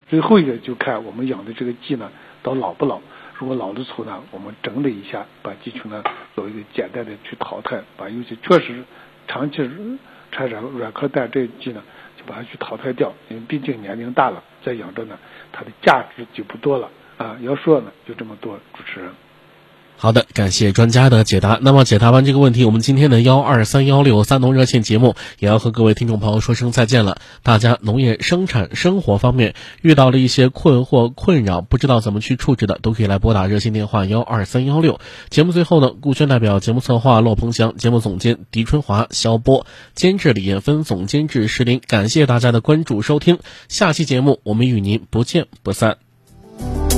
最后一个就看我们养的这个鸡呢到老不老，如果老的粗呢，我们整理一下，把鸡群呢做一个简单的去淘汰，把有些确实长期产软壳蛋这鸡呢，就把它去淘汰掉，因为毕竟年龄大了，再养着呢，它的价值就不多了啊。要说呢，就这么多，主持人。 好的，感谢专家的解答。那么解答完这个问题，我们今天的12316三农热线节目也要和各位听众朋友说声再见了。大家农业生产生活方面遇到了一些困惑困扰，不知道怎么去处置的，都可以来拨打热线电话12316。节目最后呢，顾轩代表节目策划骆鹏翔、节目总监狄春华、肖波、监制李艳芬、总监制石林，感谢大家的关注收听。下期节目我们与您不见不散。